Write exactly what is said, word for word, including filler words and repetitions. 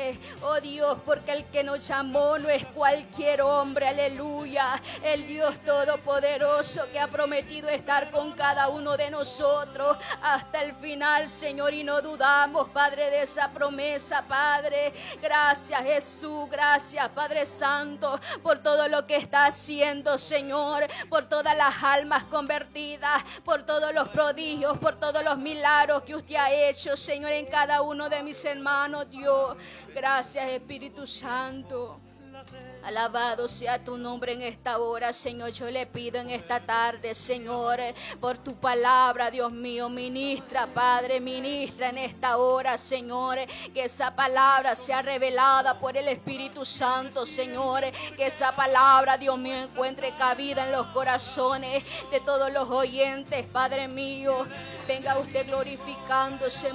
Padre. Oh Dios, porque el que nos llamó no es cualquier hombre, aleluya. El Dios Todopoderoso que ha prometido estar con cada uno de nosotros hasta el final, Señor, y no dudamos, Padre, de esa promesa, Padre. Gracias, Jesús, gracias, Padre Santo, por todo lo que está haciendo, Señor, por todas las almas convertidas, por todos los prodigios, por todos los milagros que usted ha hecho, Señor, en cada uno de mis hermanos, Dios. Gracias, Espíritu Santo. Alabado sea tu nombre en esta hora, Señor. Yo le pido en esta tarde, Señor, por tu palabra, Dios mío. Ministra, Padre, ministra en esta hora, Señor. Que esa palabra sea revelada por el Espíritu Santo, Señor. Que esa palabra, Dios mío, encuentre cabida en los corazones de todos los oyentes, Padre mío. Venga usted glorificándose,